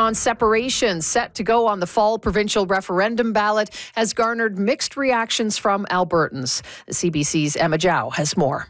on separation, set to go on the fall provincial referendum ballot, has garnered mixed reactions from Albertans. The CBC's Emma Zhao has more.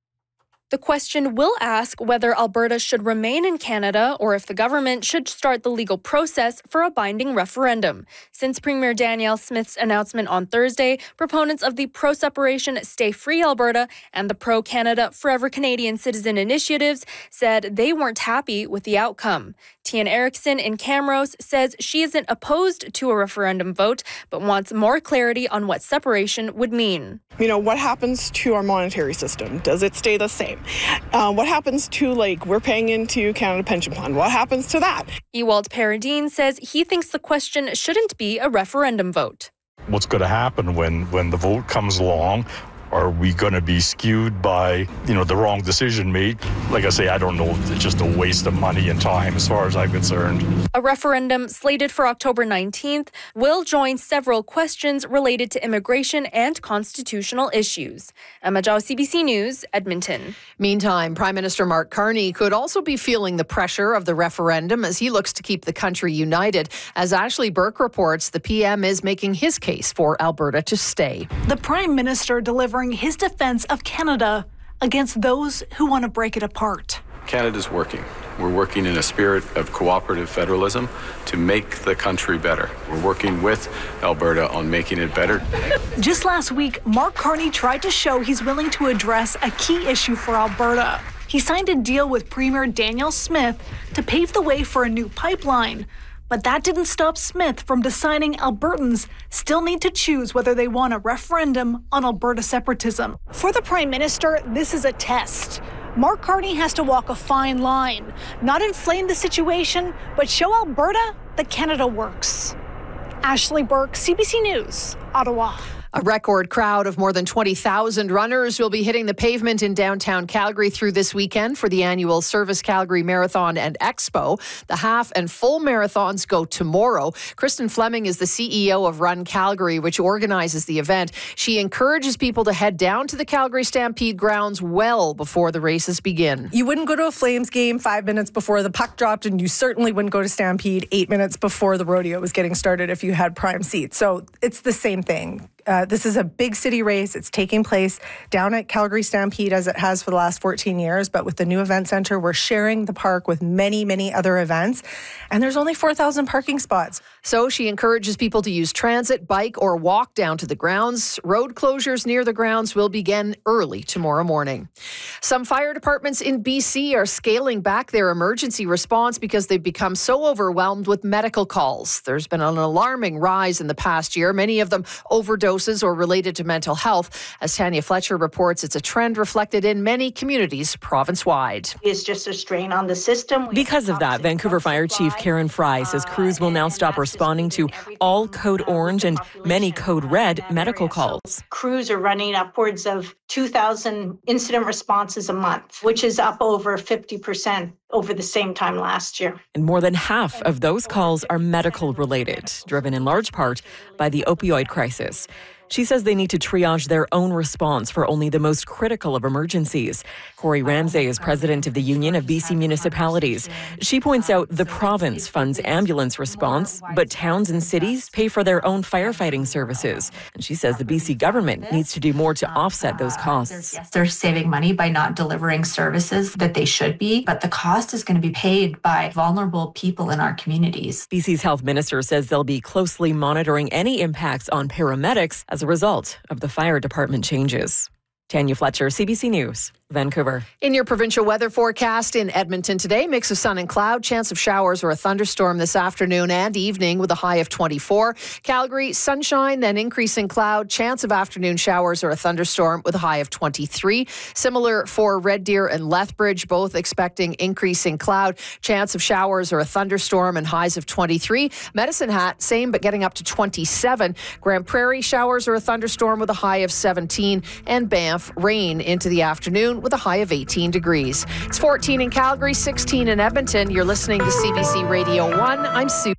The question will ask whether Alberta should remain in Canada or if the government should start the legal process for a binding referendum. Since Premier Danielle Smith's announcement on Thursday, proponents of the pro-separation Stay Free Alberta and the pro-Canada Forever Canadian Citizen initiatives said they weren't happy with the outcome. Tian Erickson in Camrose says she isn't opposed to a referendum vote, but wants more clarity on what separation would mean. What happens to our monetary system? Does it stay the same? What happens to, we're paying into Canada Pension Plan? What happens to that? Ewald Paradine says he thinks the question shouldn't be a referendum vote. What's going to happen when the vote comes along? Are we going to be skewed by, the wrong decision made? Like I say, I don't know. It's just a waste of money and time as far as I'm concerned. A referendum slated for October 19th will join several questions related to immigration and constitutional issues. Emma Zhao, CBC News, Edmonton. Meantime, Prime Minister Mark Carney could also be feeling the pressure of the referendum as he looks to keep the country united. As Ashley Burke reports, the PM is making his case for Alberta to stay. The Prime Minister delivering his defense of Canada against those who want to break it apart. Canada's working. We're working in a spirit of cooperative federalism to make the country better. We're working with Alberta on making it better. Just last week, Mark Carney tried to show he's willing to address a key issue for Alberta. He signed a deal with Premier Danielle Smith to pave the way for a new pipeline. But that didn't stop Smith from deciding Albertans still need to choose whether they want a referendum on Alberta separatism. For the Prime Minister, this is a test. Mark Carney has to walk a fine line, not inflame the situation, but show Alberta that Canada works. Ashley Burke, CBC News, Ottawa. A record crowd of more than 20,000 runners will be hitting the pavement in downtown Calgary through this weekend for the annual Service Calgary Marathon and Expo. The half and full marathons go tomorrow. Kristen Fleming is the CEO of Run Calgary, which organizes the event. She encourages people to head down to the Calgary Stampede grounds well before the races begin. You wouldn't go to a Flames game 5 minutes before the puck dropped, and you certainly wouldn't go to Stampede 8 minutes before the rodeo was getting started if you had prime seats. So it's the same thing. This is a big city race. It's taking place down at Calgary Stampede as it has for the last 14 years. But with the new event center, we're sharing the park with many, many other events. And there's only 4,000 parking spots. So she encourages people to use transit, bike, or walk down to the grounds. Road closures near the grounds will begin early tomorrow morning. Some fire departments in BC are scaling back their emergency response because they've become so overwhelmed with medical calls. There's been an alarming rise in the past year, many of them overdoses or related to mental health. As Tanya Fletcher reports, it's a trend reflected in many communities province-wide. It's just a strain on the system. Because of that, Vancouver Fire Chief Karen Fry says crews will now stop responding to all Code Orange and many Code Red medical calls. Crews are running upwards of 2,000 incident responses a month, which is up over 50% over the same time last year. And more than half of those calls are medical related, driven in large part by the opioid crisis. She says they need to triage their own response for only the most critical of emergencies. Corey Ramsay is president of the Union of BC Municipalities. She points out the province funds ambulance response, but towns and cities pay for their own firefighting services. And she says the BC government needs to do more to offset those costs. They're saving money by not delivering services that they should be, but the cost is going to be paid by vulnerable people in our communities. BC's health minister says they'll be closely monitoring any impacts on paramedics as a result of the fire department changes. Tanya Fletcher, CBC News, Vancouver. In your provincial weather forecast in Edmonton today, mix of sun and cloud, chance of showers or a thunderstorm this afternoon and evening with a high of 24. Calgary, sunshine, then increasing cloud, chance of afternoon showers or a thunderstorm with a high of 23. Similar for Red Deer and Lethbridge, both expecting increasing cloud, chance of showers or a thunderstorm and highs of 23. Medicine Hat, same but getting up to 27. Grand Prairie, showers or a thunderstorm with a high of 17. And Banff, rain into the afternoon with a high of 18 degrees. It's 14 in Calgary, 16 in Edmonton. You're listening to CBC Radio 1. I'm Sue.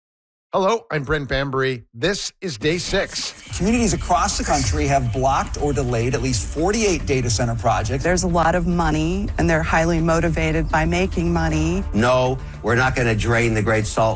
Hello, I'm Brent Bambury. This is Day 6. Communities across the country have blocked or delayed at least 48 data center projects. There's a lot of money, and they're highly motivated by making money. No, we're not going to drain the Great Salt